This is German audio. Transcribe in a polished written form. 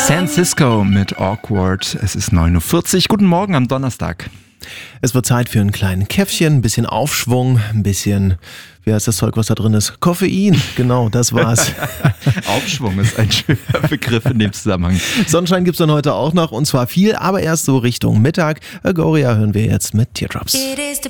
San Cisco mit Awkward. Es ist 9:40 Uhr. Guten Morgen am Donnerstag. Es wird Zeit für einen kleinen Käffchen, ein bisschen Aufschwung, ein bisschen, wie heißt das Zeug, was da drin ist? Koffein, genau, das war's. Aufschwung ist ein schöner Begriff in dem Zusammenhang. Sonnenschein gibt's dann heute auch noch und zwar viel, aber erst so Richtung Mittag. Agoria hören wir jetzt mit Teardrops.